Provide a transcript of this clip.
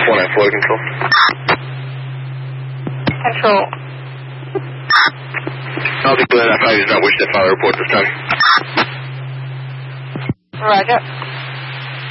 194 control. Control. I'll be glad if I do not wish that file report this time. Roger.